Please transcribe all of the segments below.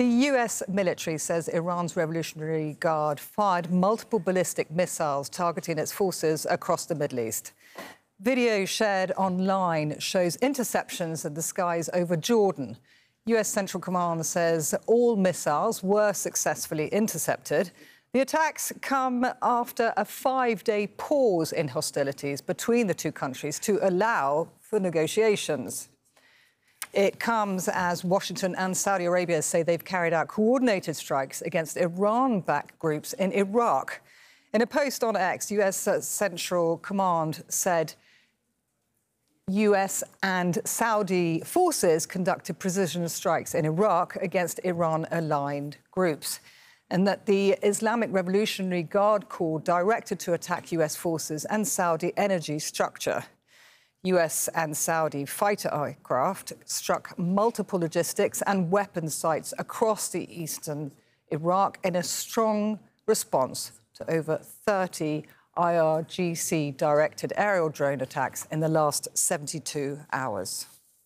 The US military says Iran's Revolutionary Guard fired multiple ballistic missiles targeting its forces across the Middle East. Video shared online shows interceptions in the skies over Jordan. US Central Command says all missiles were successfully intercepted. The attacks come after a 5-day pause in hostilities between the two countries to allow for negotiations. It comes as Washington and Saudi Arabia say they've carried out coordinated strikes against Iran-backed groups in Iraq. In a post on X, US Central Command said US and Saudi forces conducted precision strikes in Iraq against Iran-aligned groups, and that the Islamic Revolutionary Guard Corps directed to attack US forces and Saudi energy structure. US and Saudi fighter aircraft struck multiple logistics and weapons sites across the eastern Iraq in a strong response to over 30 IRGC-directed aerial drone attacks in the last 72 hours.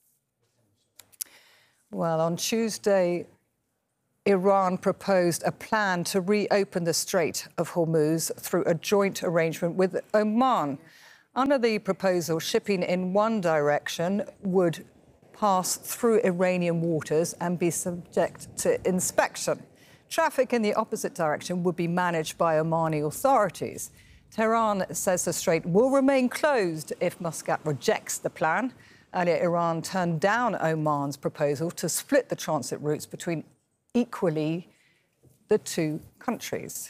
Well, on Tuesday, Iran proposed a plan to reopen the Strait of Hormuz through a joint arrangement with Oman. Under the proposal, shipping in one direction would pass through Iranian waters and be subject to inspection. Traffic in the opposite direction would be managed by Omani authorities. Tehran says the strait will remain closed if Muscat rejects the plan. Earlier, Iran turned down Oman's proposal to split the transit routes between equally the two countries.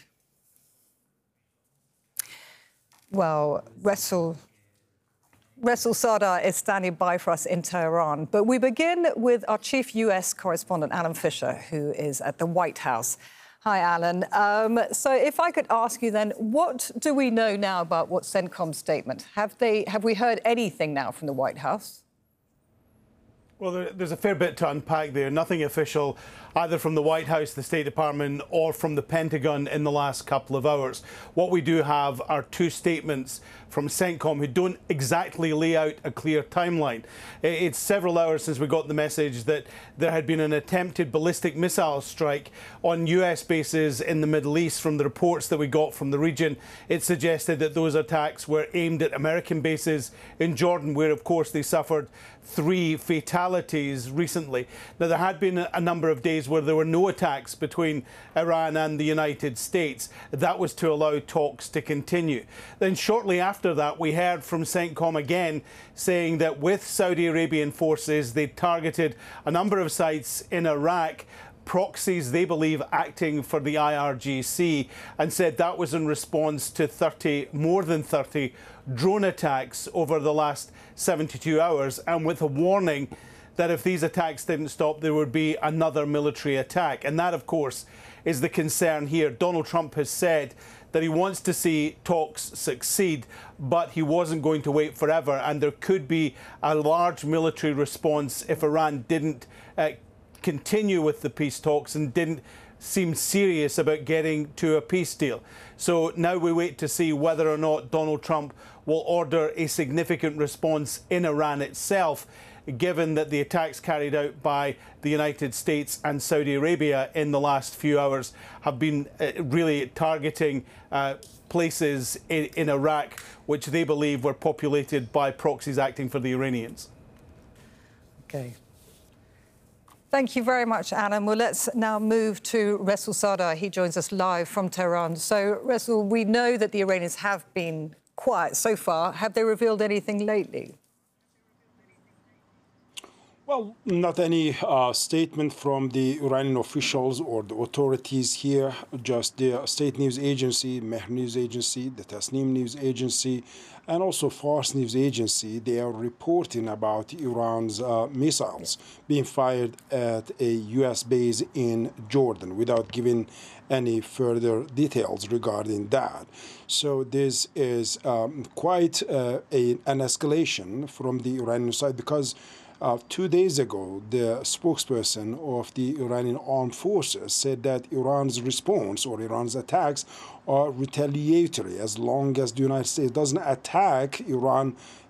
Well, Ressel Sadar is standing by for us in Tehran. But we begin with our chief US correspondent, Alan Fisher, who is at the White House. Hi, Alan. So if I could ask you then, what do we know now about what CENTCOM's statement? Have we heard anything now from the White House? Well, there's a fair bit to unpack there. Nothing official, either from the White House, the State Department, or from the Pentagon in the last couple of hours. What we do have are two statements from CENTCOM who don't exactly lay out a clear timeline. It's several hours since we got the message that there had been an attempted ballistic missile strike on US bases in the Middle East. From the reports that we got from the region, it suggested that those attacks were aimed at American bases in Jordan, where, of course, they suffered 3 fatalities recently. Now, there had been a number of days where there were no attacks between Iran and the United States. That was to allow talks to continue. Then shortly after that, we heard from CENTCOM again saying that with Saudi Arabian forces, they targeted a number of sites in Iraq, proxies, they believe, acting for the IRGC, and said that was in response to more than 30 drone attacks over the last 72 hours, and with a warning that if these attacks didn't stop, there would be another military attack. And that, of course, is the concern here. Donald Trump has said that he wants to see talks succeed, but he wasn't going to wait forever, and there could be a large military response if Iran didn't continue with the peace talks and didn't seem serious about getting to a peace deal. So now we wait to see whether or not Donald Trump will order a significant response in Iran itself, given that the attacks carried out by the United States and Saudi Arabia in the last few hours have been really targeting places in Iraq which they believe were populated by proxies acting for the Iranians. OK. Thank you very much, Alan. Well, let's now move to Ressel Sadar. He joins us live from Tehran. So, Ressel, we know that the Iranians have been quiet so far. Have they revealed anything lately? Well, not any statement from the Iranian officials or the authorities here, just the state news agency, Mehr news agency, the Tasnim news agency, and also Fars news agency. They are reporting about Iran's missiles being fired at a U.S. base in Jordan without giving any further details regarding that. So this is quite an escalation from the Iranian side, because 2 days ago, the spokesperson of the Iranian armed forces said that Iran's response or Iran's attacks are retaliatory as long as the United States doesn't attack Iran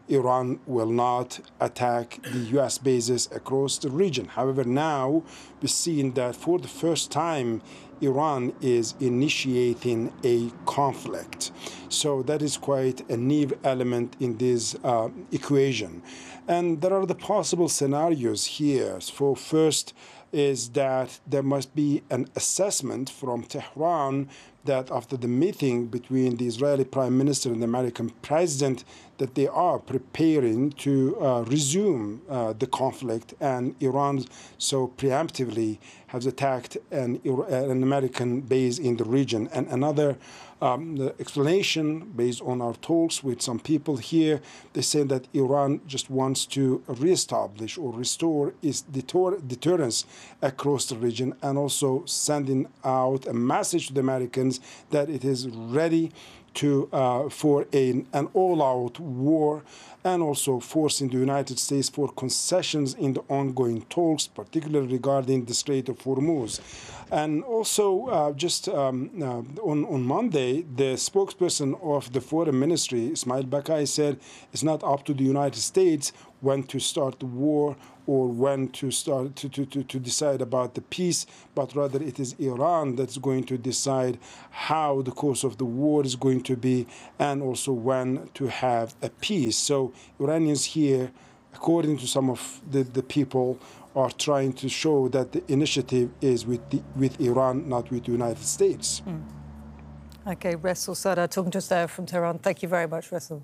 Iran will not attack the U.S. bases across the region. However, now we've seen that for the first time, Iran is initiating a conflict. So that is quite a new element in this equation. And there are the possible scenarios here. So first is that there must be an assessment from Tehran that after the meeting between the Israeli Prime Minister and the American President, that they are preparing to resume the conflict, and Iran so preemptively has attacked an American base in the region. And another explanation based on our talks with some people here, they say that Iran just wants to reestablish or restore its deterrence across the region, and also sending out a message to the Americans that it is ready to for an all-out war, and also forcing the United States for concessions in the ongoing talks, particularly regarding the Strait of Hormuz. And also, just on Monday, the spokesperson of the Foreign Ministry, Ismail Bakai, said it's not up to the United States when to start the war or when to start to decide about the peace, but rather it is Iran that's going to decide how the course of the war is going to be, and also when to have a peace. So Iranians here, according to some of the people, are trying to show that the initiative is with Iran, not with the United States. OK, Ressel Sadar talking to us there from Tehran. Thank you very much, Ressel.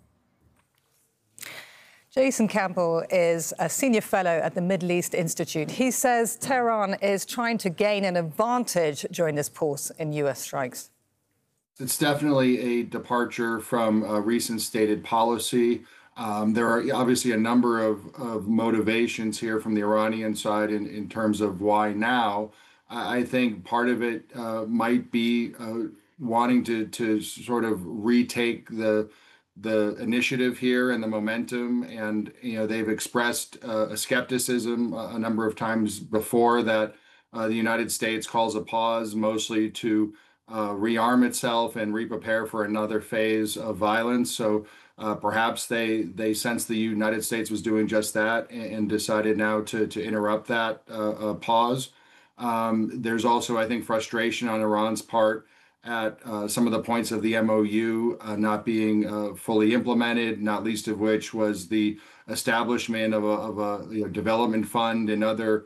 Jason Campbell is a senior fellow at the Middle East Institute. He says Tehran is trying to gain an advantage during this pause in US strikes. It's definitely a departure from recent stated policy. There are obviously a number of motivations here from the Iranian side in terms of why now. I think part of it might be wanting to sort of retake the initiative here and the momentum, and they've expressed a skepticism a number of times before that the United States calls a pause mostly to rearm itself and re-prepare for another phase of violence. So perhaps they sensed the United States was doing just that and decided now to interrupt that pause. There's also, I think, frustration on Iran's part at some of the points of the MOU not being fully implemented, not least of which was the establishment of a development fund and other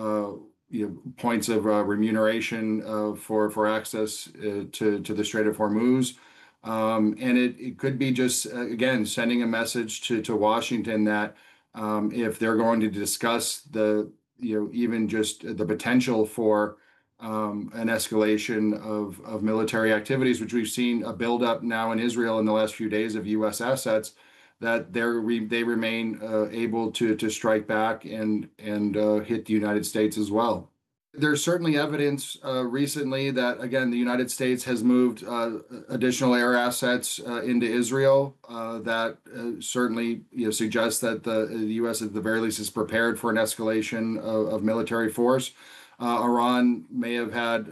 points of remuneration for access to the Strait of Hormuz. And it could be just, again, sending a message to Washington that if they're going to discuss even just the potential for an escalation of military activities, which we've seen a buildup now in Israel in the last few days of U.S. assets, that they remain able to strike back and hit the United States as well. There's certainly evidence recently that, again, the United States has moved additional air assets into Israel that certainly suggests that the U.S. at the very least is prepared for an escalation of military force. Iran may have had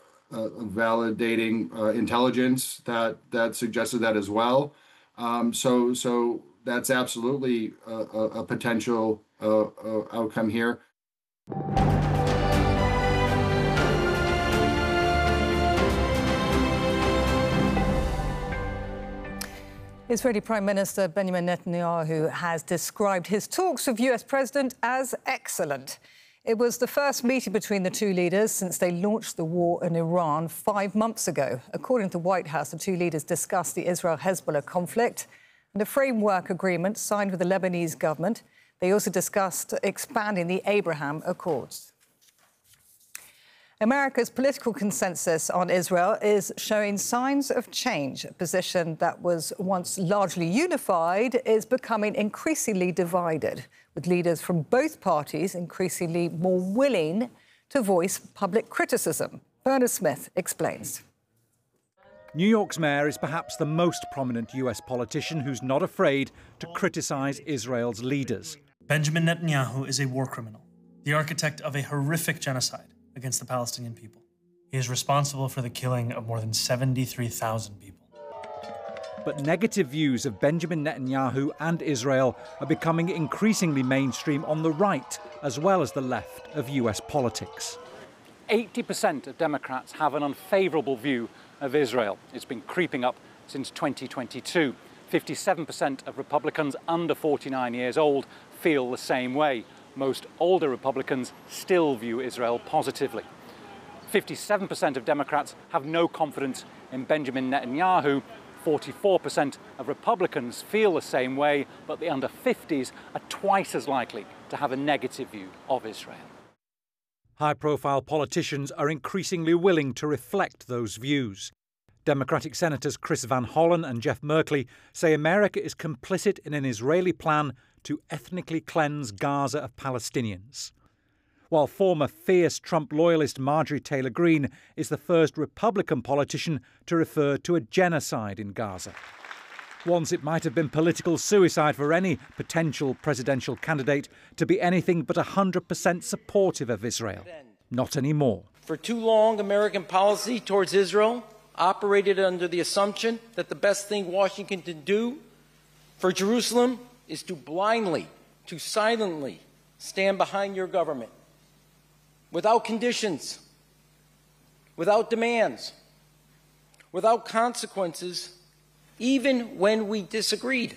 validating intelligence that suggested that as well. So that's absolutely a potential outcome here. Israeli Prime Minister Benjamin Netanyahu has described his talks with US President as excellent. It was the first meeting between the two leaders since they launched the war in Iran 5 months ago. According to the White House, the two leaders discussed the Israel-Hezbollah conflict and a framework agreement signed with the Lebanese government. They also discussed expanding the Abraham Accords. America's political consensus on Israel is showing signs of change. A position that was once largely unified is becoming increasingly divided, with leaders from both parties increasingly more willing to voice public criticism. Bernard Smith explains. New York's mayor is perhaps the most prominent US politician who's not afraid to criticize Israel's leaders. Benjamin Netanyahu is a war criminal, the architect of a horrific genocide against the Palestinian people. He is responsible for the killing of more than 73,000 people. but negative views of Benjamin Netanyahu and Israel are becoming increasingly mainstream on the right as well as the left of US politics. 80% of Democrats have an unfavourable view of Israel. It's been creeping up since 2022. 57% of Republicans under 49 years old feel the same way. Most older Republicans still view Israel positively. 57% of Democrats have no confidence in Benjamin Netanyahu. 44% of Republicans feel the same way, but the under 50s are twice as likely to have a negative view of Israel. High-profile politicians are increasingly willing to reflect those views. Democratic Senators Chris Van Hollen and Jeff Merkley say America is complicit in an Israeli plan to ethnically cleanse Gaza of Palestinians. While former fierce Trump loyalist Marjorie Taylor Greene is the first Republican politician to refer to a genocide in Gaza. Once it might have been political suicide for any potential presidential candidate to be anything but 100% supportive of Israel. Not anymore. For too long, American policy towards Israel operated under the assumption that the best thing Washington can do for Jerusalem is to blindly, to silently stand behind your government, without conditions, without demands, without consequences, even when we disagreed.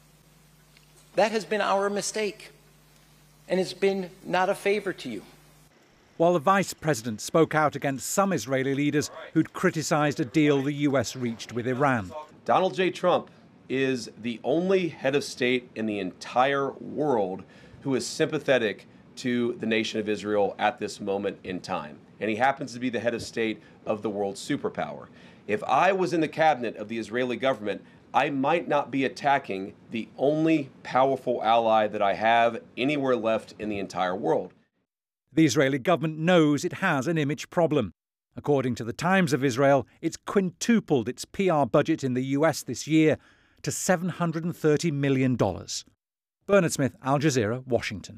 That has been our mistake, and it's been not a favor to you. While the vice president spoke out against some Israeli leaders who'd criticised a deal the US reached with Iran. Donald J. Trump is the only head of state in the entire world who is sympathetic to the nation of Israel at this moment in time. And he happens to be the head of state of the world superpower. If I was in the cabinet of the Israeli government, I might not be attacking the only powerful ally that I have anywhere left in the entire world. The Israeli government knows it has an image problem. According to the Times of Israel, it's quintupled its PR budget in the US this year to $730 million. Bernard Smith, Al Jazeera, Washington.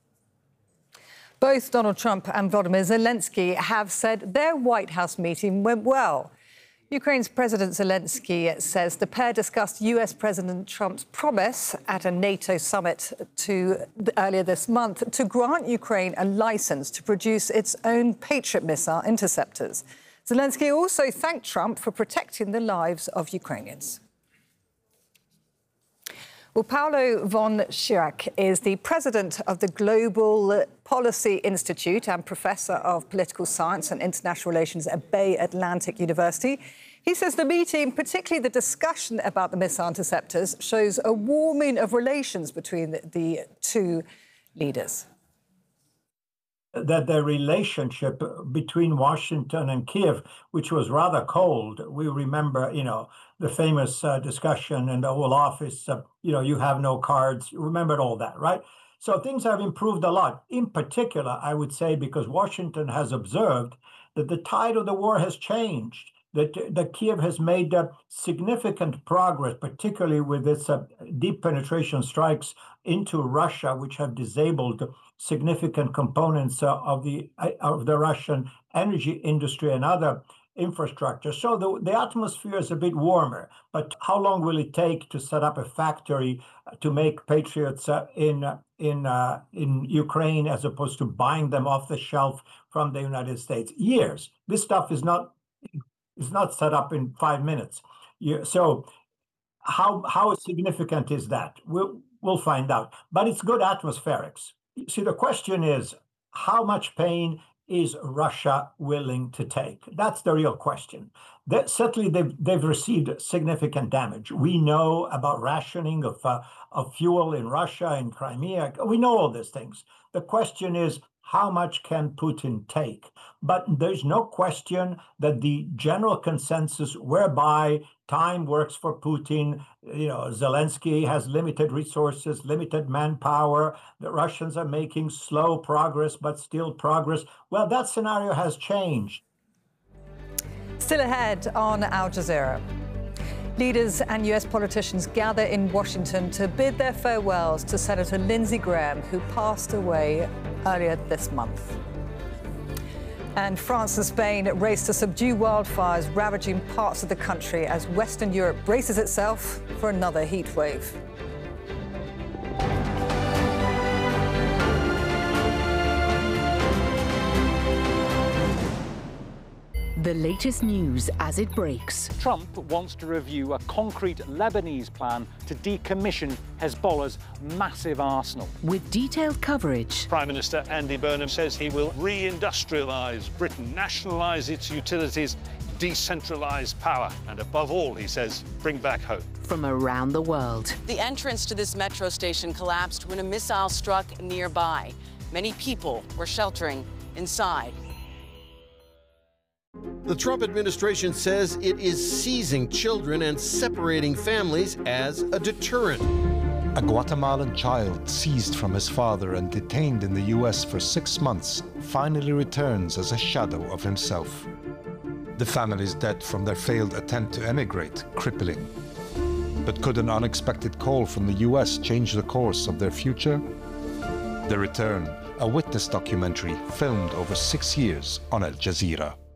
Both Donald Trump and Volodymyr Zelensky have said their White House meeting went well. Ukraine's President Zelensky says the pair discussed US President Trump's promise at a NATO summit earlier this month to grant Ukraine a license to produce its own Patriot missile interceptors. Zelensky also thanked Trump for protecting the lives of Ukrainians. Well, Paulo von Schirach is the president of the Global Policy Institute and professor of political science and international relations at Bay Atlantic University. He says the meeting, particularly the discussion about the missile interceptors, shows a warming of relations between the two leaders. That the relationship between Washington and Kiev, which was rather cold, we remember, the famous discussion in the Oval Office, you have no cards. You remembered all that, right? So things have improved a lot. In particular, I would say, because Washington has observed that the tide of the war has changed, that Kiev has made significant progress, particularly with its deep penetration strikes into Russia, which have disabled significant components of the Russian energy industry and other infrastructure. So the atmosphere is a bit warmer. But how long will it take to set up a factory to make Patriots in Ukraine, as opposed to buying them off the shelf from the United States? Years. This stuff is not set up in 5 minutes. So how significant is that? We'll find out. But it's good atmospherics. See, the question is, how much pain is Russia willing to take? That's the real question. Certainly, they've received significant damage. We know about rationing of fuel in Russia, in Crimea. We know all these things. The question is, how much can Putin take? But there's no question that the general consensus whereby time works for Putin, Zelensky has limited resources, limited manpower, the Russians are making slow progress, but still progress. Well, that scenario has changed. Still ahead on Al Jazeera. Leaders and US politicians gather in Washington to bid their farewells to Senator Lindsey Graham, who passed away earlier this month. And France and Spain race to subdue wildfires ravaging parts of the country as Western Europe braces itself for another heat wave. The latest news as it breaks. Trump wants to review a concrete Lebanese plan to decommission Hezbollah's massive arsenal. With detailed coverage. Prime Minister Andy Burnham says he will re-industrialise Britain, nationalise its utilities, decentralise power, and above all, he says, bring back hope. From around the world. The entrance to this metro station collapsed when a missile struck nearby. Many people were sheltering inside. The Trump administration says it is seizing children and separating families as a deterrent. A Guatemalan child seized from his father and detained in the U.S. for 6 months finally returns as a shadow of himself. The family's debt from their failed attempt to emigrate crippling. But could an unexpected call from the U.S. change the course of their future? The Return, a witness documentary filmed over 6 years on Al Jazeera.